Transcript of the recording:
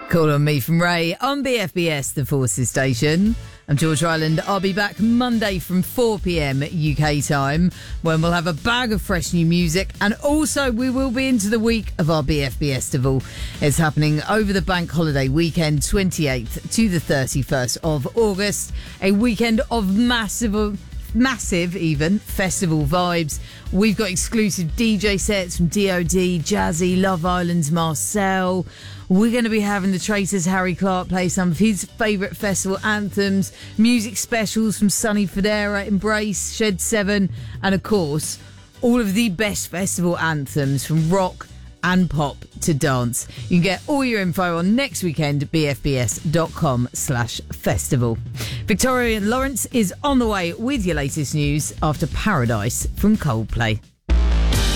Call on me from Ray on BFBS, the Forces station. I'm George Ryland. I'll be back Monday from 4pm UK time when we'll have a bag of fresh new music, and also we will be into the week of our BFBS Festival. It's happening over the bank holiday weekend, 28th to the 31st of August. A weekend of massive even festival vibes. We've got exclusive DJ sets from DOD, Jazzy, Love Island's Marcel. We're going to be having the Traitors Harry Clark play some of his favourite festival anthems, music specials from Sonny Fodera, Embrace, Shed 7, and of course all of the best festival anthems from rock and pop to dance. You can get all your info on next weekend at bfbs.com/festival. Victoria Lawrence is on the way with your latest news after Paradise from Coldplay.